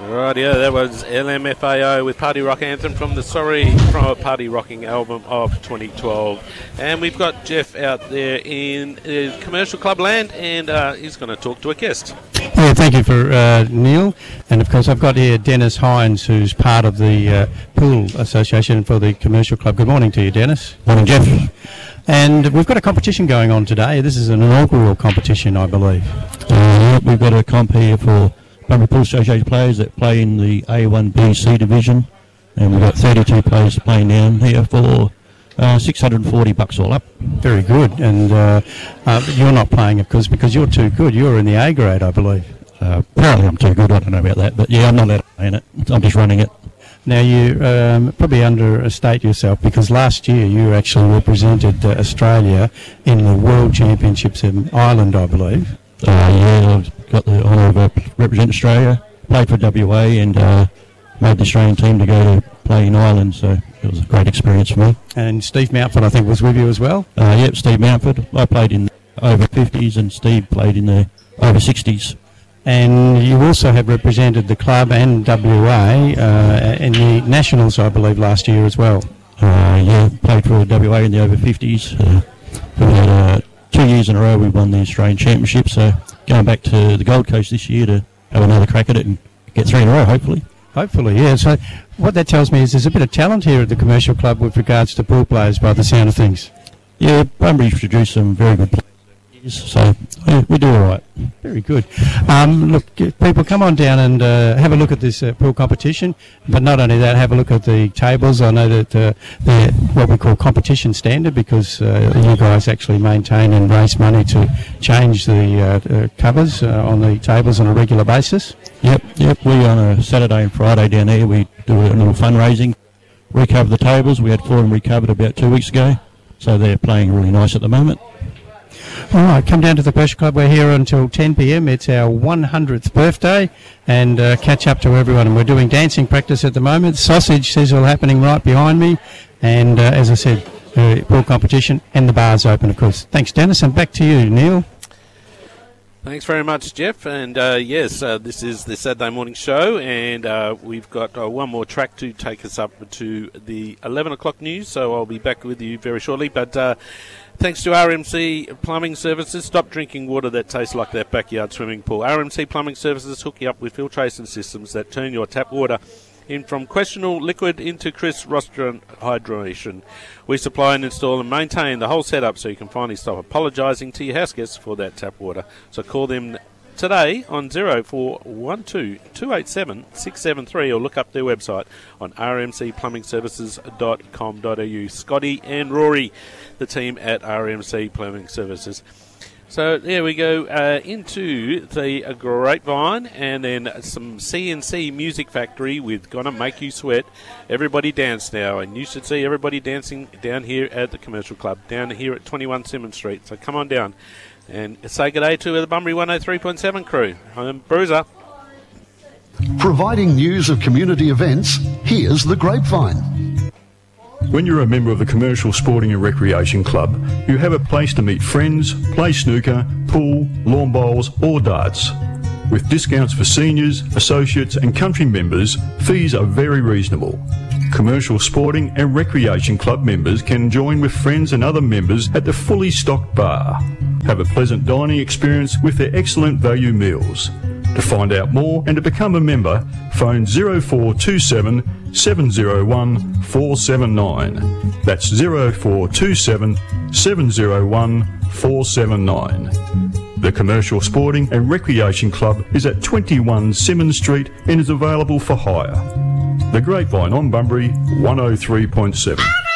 Right, yeah, that was LMFAO with Party Rock Anthem from the Party Rocking album of 2012. And we've got Jeff out there in Commercial Club land, and he's going to talk to a guest. Yeah, thank you for Neil. And of course, I've got here Dennis Hines, who's part of the Pool Association for the Commercial Club. Good morning to you, Dennis. Morning, Jeff. And we've got a competition going on today. This is an inaugural competition, I believe. We've got a comp here for Bunbury Pool Association players that play in the A1BC division, and we've got 32 players playing down here for $640 all up. Very good. And you're not playing, of course, because you're too good. You're in the A grade, I believe. Apparently I'm too good. I don't know about that, but yeah, I'm not allowed to play in it. I'm just running it. Now, you probably understate yourself, because last year you actually represented Australia in the World Championships in Ireland, I believe. Yeah, I've got the honour of representing Australia, played for WA, and made the Australian team to go to play in Ireland, so it was a great experience for me. And Steve Mountford, I think, was with you as well? Yep, Steve Mountford. I played in the over 50s, and Steve played in the over 60s. And you also have represented the club and WA in the Nationals, I believe, last year as well. Yeah, played for WA in the over 50s. We had 2 years in a row we won the Australian Championship, so going back to the Gold Coast this year to have another crack at it and get 3 in a row, hopefully. Hopefully, yeah. So what that tells me is there's a bit of talent here at the Commercial Club with regards to pool players, by the sound of things. Yeah, Bunbury's produced some very good players, so yeah, we do all right. Very good. Look, people, come on down and have a look at this pool competition. But not only that, have a look at the tables. I know that they're what we call competition standard, because you guys actually maintain and raise money to change the covers on the tables on a regular basis. Yep. We on a Saturday and Friday down there, we do a little fundraising, recover the tables. We had 4 of them recovered about 2 weeks ago, so they're playing really nice at the moment. All right, come down to the Commercial Club. We're here until 10 p.m. It's our 100th birthday, and catch up to everyone. And we're doing dancing practice at the moment. Sausage sizzle happening right behind me, and as I said, pool competition, and the bar's open, of course. Thanks, Dennis, and back to you, Neil. Thanks very much, Jeff. And yes, this is the Saturday morning show, and we've got one more track to take us up to the 11 o'clock news, so I'll be back with you very shortly. But thanks to RMC Plumbing Services. Stop drinking water that tastes like that backyard swimming pool. RMC Plumbing Services hook you up with filtration systems that turn your tap water in from questionable liquid into crisp restaurant hydration. We supply and install and maintain the whole setup, so you can finally stop apologising to your house guests for that tap water. So call them today on 0412 287 673, or look up their website on rmcplumbingservices.com.au. Scotty and Rory, the team at RMC Plumbing Services. So there we go into the Grapevine, and then some CNC Music Factory with Gonna Make You Sweat. Everybody dance now, and you should see everybody dancing down here at the Commercial Club, down here at 21 Simmons Street. So come on down and say good day to the Bunbury 103.7 crew. I'm Bruiser. Providing news of community events, here's the Grapevine. When you're a member of the Commercial Sporting and Recreation Club, you have a place to meet friends, play snooker, pool, lawn bowls or darts. With discounts for seniors, associates and country members, fees are very reasonable. Commercial Sporting and Recreation Club members can join with friends and other members at the fully stocked bar. Have a pleasant dining experience with their excellent value meals. To find out more and to become a member, phone 0427 701 479. That's 0427 701 479. The Commercial Sporting and Recreation Club is at 21 Simmons Street and is available for hire. The Grapevine on Bunbury 103.7.